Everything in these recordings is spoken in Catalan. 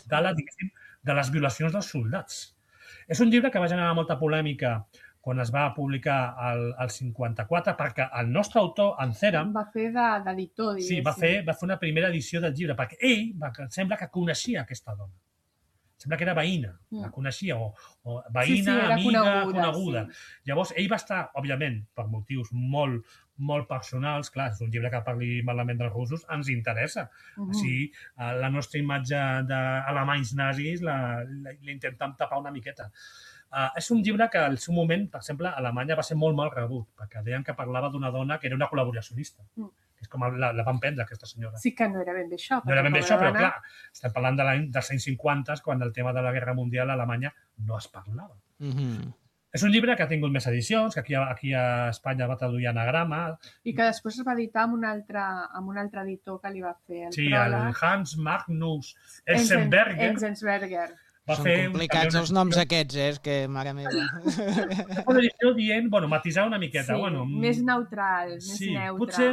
diguéssim, de les violacions dels soldats. És un llibre que va generar molta polèmica quan es va publicar al 54, perquè el nostre autor, en Ceram, Va fer d'editor, sí, diguéssim. va fer una primera edició del llibre, perquè ell sembla que coneixia aquesta dona. Sembla que era veïna, la coneixia, o veïna, era amiga, coneguda, coneguda. Llavors, ell va estar, òbviament, per motius molt personals, clar, és un llibre que parli malament dels russos, ens interessa. Així, la nostra imatge d'alemanys nazis l'intentem tapar una miqueta. És un llibre que al seu moment, per exemple, a Alemanya va ser molt mal rebut, perquè deien que parlava d'una dona que era una col·laboracionista. És com la van prendre, aquesta senyora. Sí que no era ben bé això. No era ben bé això, però clar, estem parlant dels anys 50, quan el tema de la Guerra Mundial a Alemanya no es parlava. És un llibre que ha tingut més edicions, que aquí a Espanya va traduir anagrama. I que després es va editar amb un altre editor que li va fer el pròleg. Sí, el Hans Magnus Enzensberger. Són complicats els noms aquests, és que, mare meva. Una edició dient, matisar una miqueta. Sí, més neutral, més neutre. Potser,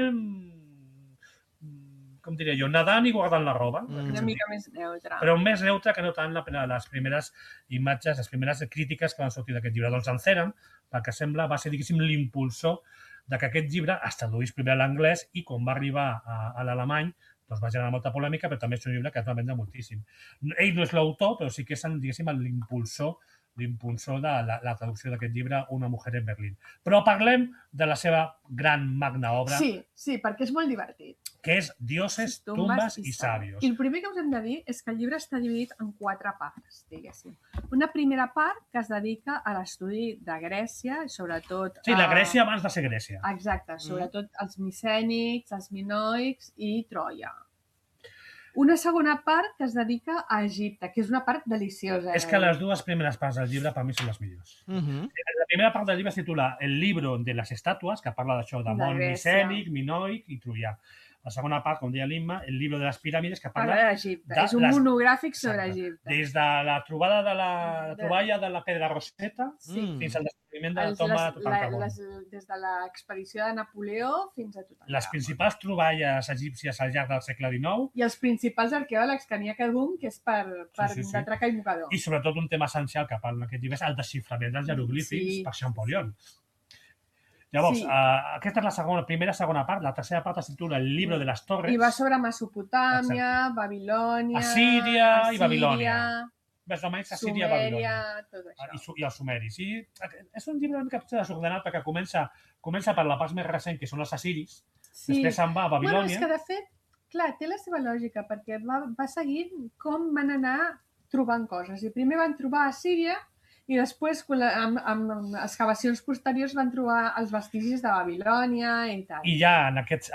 com diria jo, nedant i guardant la roba. Una mica més neutre. Però més neutre que no tant les primeres imatges, les primeres crítiques que van sortir d'aquest llibre. Doncs en Ceram, pel que sembla, va ser, diguéssim, l'impulsor que aquest llibre es traduís primer a l'anglès i quan va arribar a l'alemany doncs va generar molta polèmica, però també és un llibre que es va vendre moltíssim. Ell no és l'autor, però sí que és, diguéssim, l'impulsor de la traducció d'aquest llibre, Una mujer en Berlín. Però parlem de la seva gran magna obra. Sí, perquè és molt divertit. Que és Dioses, tumbes i sabios. I el primer que us hem de dir és que el llibre està dividit en 4 parts, diguéssim. Una primera part que es dedica a l'estudi de Grècia, i sobretot... Sí, la Grècia abans de ser Grècia. Exacte, sobretot els micènics, els minoics i Troia. Una segona part que es dedica a Egipte, que és una part deliciosa. És que les dues primeres parts del llibre per mi són les millors. La primera part del llibre es titula El libro de les estàtues, que parla d'això de món micènic, minoic i troià. La segona part, com deia l'Imma, el llibre de les piràmides, que parla d'Egipte. És un monogràfic sobre Egipte. Des de la troballa de la Pedra Roseta fins al descobriment de la tomba de Tutankamon. Des de l'expedició de Napoleó fins a Tutankamon. Les principals troballes egípcies al llarg del segle XIX. I els principals arqueòlegs que n'hi ha cada un, que és per de traca i mocador. I sobretot un tema essencial que parla aquest llibre és el desxiframent dels jeroglífics per Champollion. Llavors, aquesta és la primera part. La tercera part es titula El libro de les torres. I va sobre Mesopotàmia, Babilònia... Assíria i Babilònia. Més o menys Assíria i Babilònia. Tot això. I els sumeris. És un llibre una mica desordenat perquè comença per la part més recent, que són els assiris. Després se'n va a Babilònia. És que, de fet, clar, té la seva lògica, perquè va seguint com van anar trobant coses. I primer van trobar a Assíria, i després, amb excavacions posteriors, van trobar els vestigis de Babilònia i tal. I ja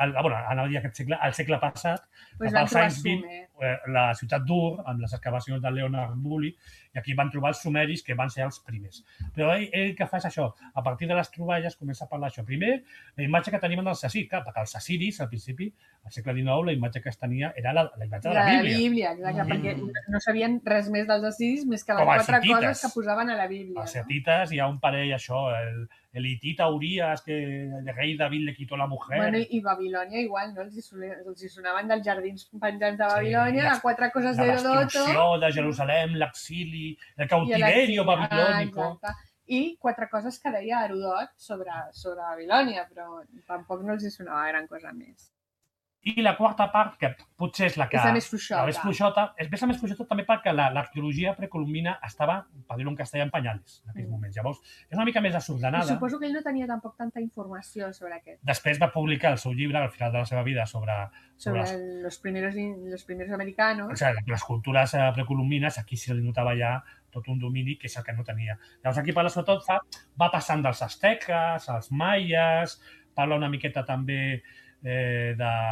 al segle passat, als anys 20, la ciutat d'Ur, amb les excavacions de Leonard Woolley, i aquí van trobar els sumeris, que van ser els primers. Però ell que fa és això, a partir de les troballes comença a parlar això. Primer, la imatge que tenim dels assiris, perquè els assiris, al principi, al segle XIX, la imatge que es tenia era la imatge de la Bíblia. La Bíblia, exacte, perquè no sabien res més dels assiris més que les 4 coses que posaven a la Bíblia. Els hetites hi ha un parell, això, el hitita Urias, que el rei David le quitó la mujer. Bueno, i Babilònia igual, no? Els hi sonaven dels jardins penjants de Babilònia, de 4 coses d'Herodoto. La destrucció de Jerusalem, l'exili, el cautiverio babilònico. I 4 coses que deia Herodot sobre Babilònia, però tampoc no els hi sonava gran cosa més. I la quarta part, que potser és la que... És la més fluixota. La més fluixota. És la més fluixota també perquè l'arqueologia precolombina estava, per dir-ho en castellà, en pañales en aquells moments. Llavors, és una mica més desordenada. I suposo que ell no tenia tampoc tanta informació sobre aquest. Després va publicar el seu llibre, al final de la seva vida, sobre los primeros americanos. O sigui, les cultures precolombines, aquí se li notava ja tot un domini que és el que no tenia. Llavors, aquí parla sobretot, va passant dels asteques, als maies, parla una miqueta també de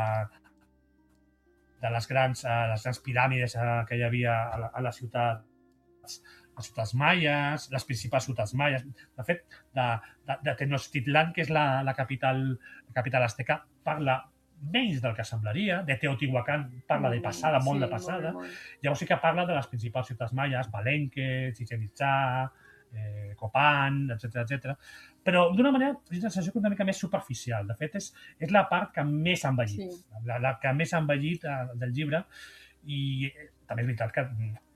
les grans piràmides que hi havia a les ciutats maies, les principals ciutats maies. De fet, de Tenochtitlan, que és la capital azteca, parla menys del que semblaria. De Teotihuacán parla de passada, molt de passada. Llavors sí que parla de les principals ciutats maies, Palenque, Chichén Itzá, Copán, etc. Però d'una manera, és una sensació una mica més superficial. De fet, és la part que més ha envellit, la que més ha envellit del llibre, i també és veritat que